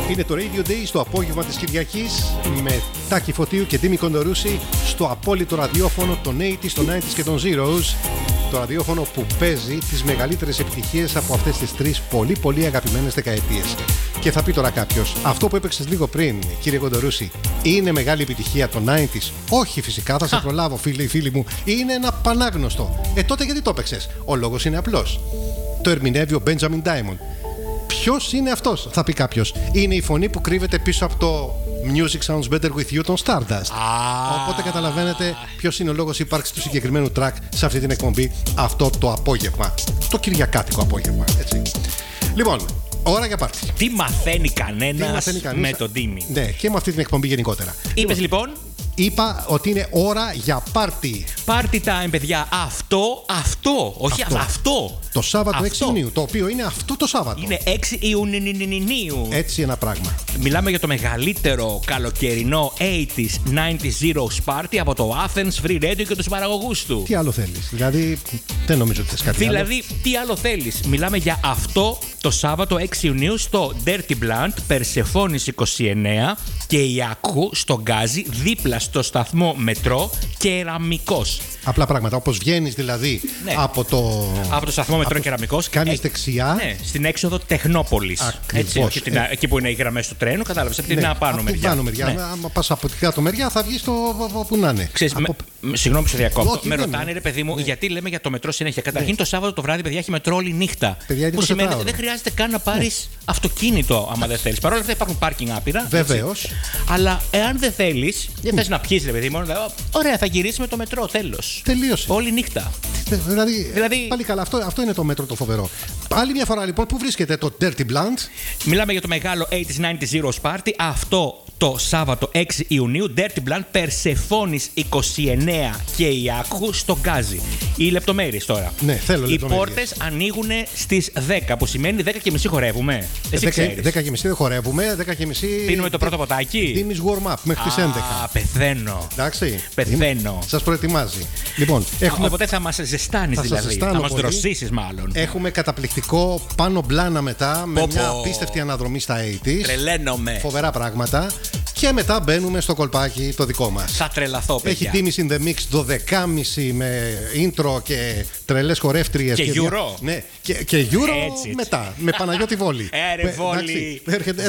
Είναι το Radio Day στο απόγευμα της Κυριακής με Τάκη Φωτίου και Τίμη Κοντορούση στο απόλυτο ραδιόφωνο των 80s, των 90s και των Zeros. Το ραδιόφωνο που παίζει τις μεγαλύτερες επιτυχίες από αυτές τις τρεις πολύ αγαπημένες δεκαετίες. Και θα πει τώρα κάποιος, αυτό που έπαιξες λίγο πριν, κύριε Κοντορούση, είναι μεγάλη επιτυχία των 90s? Όχι, φυσικά, θα σε προλάβω, φίλοι μου. Είναι ένα πανάγνωστο. Τότε γιατί το έπαιξες? Ο λόγος είναι απλός. Το ερμηνεύει ο Benjamin Diamond. Ποιος είναι αυτός, θα πει κάποιος. Είναι η φωνή που κρύβεται πίσω από το Music Sounds Better With You των Stardust. Οπότε καταλαβαίνετε ποιος είναι ο λόγος ύπαρξης του συγκεκριμένου track σε αυτή την εκπομπή αυτό το απόγευμα. Το κυριακάτικο απόγευμα, έτσι. Λοιπόν, ώρα για πάρτι. Τι μαθαίνει κανένας με τον Τίμη? Ναι, και με αυτή την εκπομπή γενικότερα. Είπες λοιπόν? Είπα ότι είναι ώρα για πάρτι. Party time, παιδιά. Αυτό. Το Σάββατο 6 Ιουνίου, το οποίο είναι αυτό το Σάββατο. Είναι 6 Ιουνίου. Έτσι ένα πράγμα. Μιλάμε για το μεγαλύτερο καλοκαιρινό 80s, 90s Zeros Party από το Athens Free Radio και τους παραγωγούς του. Τι άλλο θέλεις? Δηλαδή, δεν νομίζω ότι θες κάτι άλλο. Δηλαδή, τι άλλο θέλεις? Μιλάμε για αυτό το Σάββατο 6 Ιουνίου στο Dirty Blunt, Περσεφόνης 29 και Ιακού στο Γκάζι, δίπλα στο σταθμό μετρό Κεραμικός. Απλά πράγματα, όπως βγαίνεις δηλαδή από το σταθμό μετρό Κεραμικός. Κάνεις δεξιά. Ναι, στην έξοδο Τεχνόπολης. Έτσι, όχι εκεί που είναι οι γραμμές του τρένου, κατάλαβες, από την πάνω μεριά. Πάνω μεριά. Ναι. Αν πας από την κάτω μεριά θα βγεις που να είναι. Συγγνώμη που σε διακόπτω. Με ρωτάνε, ρε παιδί μου, γιατί λέμε για το μετρό συνέχεια. Καταρχήν το Σάββατο το βράδυ, παιδιά, έχει μετρό όλη νύχτα. Που σημαίνει ότι δεν χρειάζεται καν να πάρεις αυτοκίνητο άμα δεν θέλεις. Παρ' όλα αυτά υπάρχουν πάρκινγκ άπειρα. Βεβαίως. Αλλά εάν δεν θέλεις, δεν θες να πιείς, ρε παιδί μου, ωραία, θα γυρίσει με το μετρό, τέλος. Τελείωσε. Όλη νύχτα. Δηλαδή, πάλι καλά, αυτό είναι το μέτρο το φοβερό. Άλλη μια φορά λοιπόν, πού βρίσκεται το Dirty Blunt? Μιλάμε για το μεγάλο 80s 90s Zeros Party. Αυτό το Σάββατο 6 Ιουνίου, Dirty Blunt, Περσεφόνης 29 και Ιακού στο Γκάζι. Οι λεπτομέρειες τώρα. Ναι, θέλω λεπτομέρειες. Οι πόρτες ανοίγουν στις 10, που σημαίνει 10:30 χορεύουμε. 10:30 δεν χορεύουμε, 10:30. Πίνουμε το πρώτο ποτάκι. Δίνεις warm-up μέχρι τις 11. Πεθαίνω. Εντάξει. Πεθαίνω. Σας προετοιμάζει. Λοιπόν, οπότε θα μας ζεστάνεις δηλαδή. Θα μας δροσίσεις μάλλον. Έχουμε καταπληκτικό πάνω μπλάνα μετά με μια απίστευτη αναδρομή στα 80s. Τρελαίνομαι. Φοβερά πράγματα. Και μετά μπαίνουμε στο κολπάκι το δικό μας. Θα τρελαθώ, παιδιά. Έχει Timmy's in the Mix 12.30 με intro και τρελές χορεύτριες. Και Euro. Ναι, και Euro μετά. Με Παναγιώτη Βόλη. Βόλη.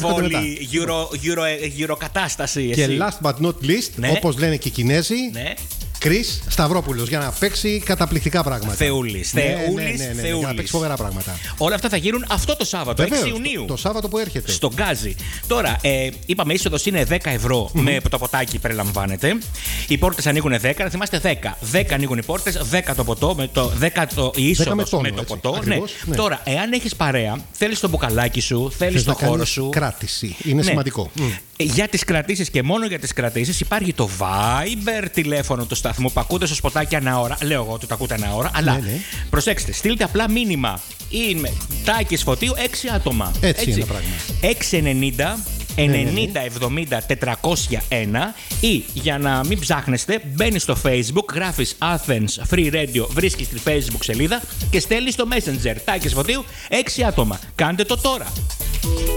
Euro κατάσταση. Και last but not least, όπως λένε και οι Κινέζοι, Κρίς Σταυρόπουλος, για να παίξει καταπληκτικά πράγματα. Θεούλης. Για να παίξει φοβερά πράγματα. Όλα αυτά θα γίνουν αυτό το Σάββατο, 6 Ιουνίου. Το Σάββατο που έρχεται. Στον Γκάζι. Τώρα, είπαμε είσοδος είναι 10 ευρώ με το ποτάκι περιλαμβάνεται. Οι πόρτες ανοίγουν 10. Να θυμάστε 10. 10 ανοίγουν οι πόρτες, 10 το ποτό, 10 η είσοδος με το ποτό. Ακριβώς, ναι. Τώρα, εάν έχεις παρέα, θέλεις το μπουκαλάκι σου, θέλεις το χώρο σου. Κράτηση. Είναι σημαντικό. Για τις κρατήσεις και μόνο για τις κρατήσεις υπάρχει το Viber τηλέφωνο του σταθμού που ακούτε στο σποτάκι ανά ώρα. Λέω εγώ ότι το ακούτε ανά ώρα, αλλά προσέξτε, στείλτε απλά μήνυμα. Είναι Τάκης Φωτίου 6 άτομα. Έτσι είναι πράγμα. 690 90 70 401 ή για να μην ψάχνεστε, μπαίνεις στο Facebook, γράφεις Athens Free Radio, βρίσκεις τη Facebook σελίδα και στέλνεις στο Messenger Τάκης Φωτίου 6 άτομα. Κάντε το τώρα.